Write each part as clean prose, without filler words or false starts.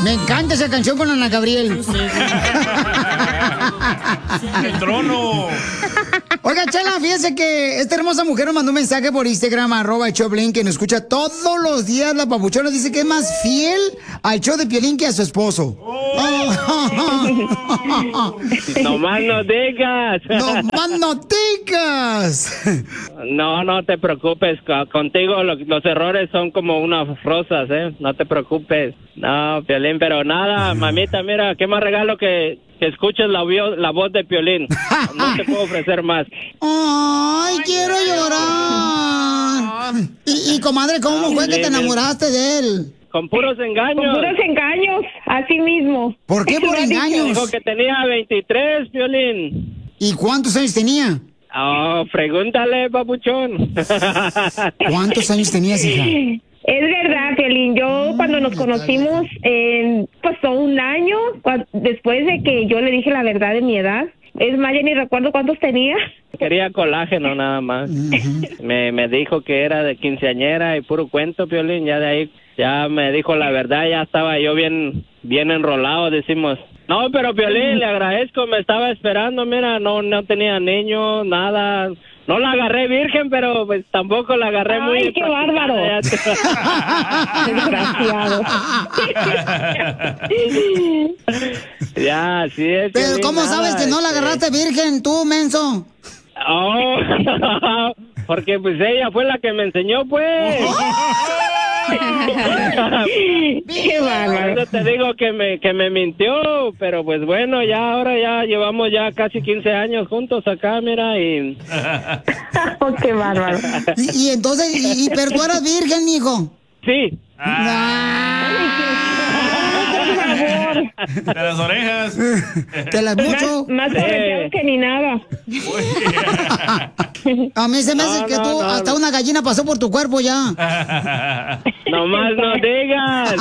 Me encanta esa canción con Ana Gabriel. El trono. Oiga, Chela, fíjese que esta hermosa mujer nos mandó un mensaje por Instagram, @Choplin, que nos escucha todos los días. La papuchona dice que es más fiel al show de Piolín que a su esposo. No más no digas. No más no digas. No, no te preocupes. Contigo los errores son como unas rosas, ¿eh? No te preocupes. No, Piolín, pero nada, mamita, mira, qué más regalo que escuches la voz de Piolín. No te puedo ofrecer más. Ay, quiero llorar. Y comadre, ¿cómo fue que te enamoraste de él? Con puros engaños. Con puros engaños, así mismo. ¿Por qué por engaños? Dijo que tenía 23, Piolín. ¿Y cuántos años tenía? Oh, pregúntale, papuchón. ¿Cuántos años tenías, hija? Es verdad, Piolín. Yo cuando nos conocimos, pasó un año después de que yo le dije la verdad de mi edad. Es más, ya ni recuerdo cuántos tenía. Quería colágeno nada más. Me dijo que era de quinceañera y puro cuento, Piolín. Ya de ahí, ya me dijo la verdad, ya estaba yo bien enrolado, decimos. No, pero Piolín, le agradezco, me estaba esperando, mira, no tenía niño, nada. No la agarré virgen, pero pues tampoco la agarré muy... ¡Ay, qué bárbaro! Desgraciado. Ya, sí es. Pero ¿cómo sabes que no la agarraste virgen tú, menso? Oh, porque pues ella fue la que me enseñó, pues. Qué bárbaro. Eso te digo que me mintió, pero pues bueno, ya ahora ya llevamos ya casi 15 años juntos acá, mira, y... Oh, qué bárbaro. Y entonces, pero tú eras virgen, mijo. Sí. De las orejas. Te las mucho. Más correteado que ni nada. A mí se me hace que tú, hasta una gallina pasó por tu cuerpo ya. Nomás no digas.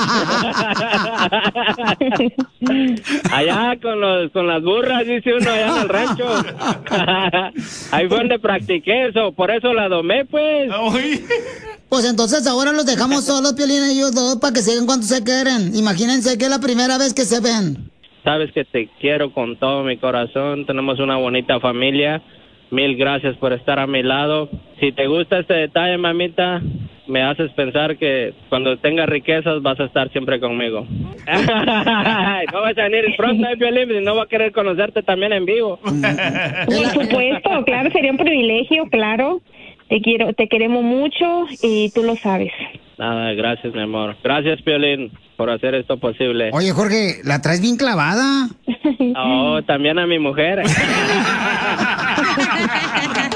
Allá con las burras, dice uno, allá en el rancho. Ahí fue donde practiqué eso, por eso la domé, pues. Pues entonces ahora los dejamos solos, Piolín, ellos dos, para que sigan cuando se quieren. Imagínense que es la primera vez que se ven. Sabes que te quiero con todo mi corazón, tenemos una bonita familia. Mil gracias por estar a mi lado. Si te gusta este detalle, mamita, me haces pensar que cuando tengas riquezas vas a estar siempre conmigo. No vas a venir pronto, Piolín, y no va a querer conocerte también en vivo. Por supuesto, claro, sería un privilegio, claro. Te queremos mucho y tú lo sabes. Nada, gracias, mi amor. Gracias, Piolín, por hacer esto posible. Oye, Jorge, ¿la traes bien clavada? Oh, también a mi mujer.